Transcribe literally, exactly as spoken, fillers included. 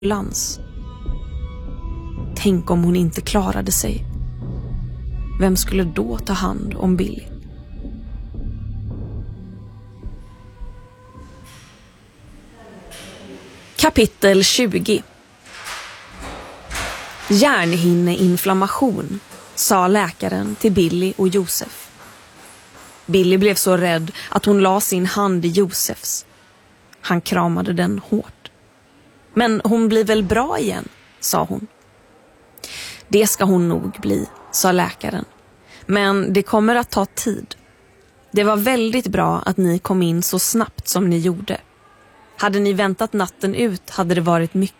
ambulans. Tänk om hon inte klarade sig. Vem skulle då ta hand om Billy? Kapitel tjugo. Hjärnhinneinflammation, sa läkaren till Billy och Josef. Billy blev så rädd att hon la sin hand i Josefs. Han kramade den hårt. Men hon blir väl bra igen, sa hon. Det ska hon nog bli, sa läkaren. Men det kommer att ta tid. Det var väldigt bra att ni kom in så snabbt som ni gjorde. Hade ni väntat natten ut hade det varit mycket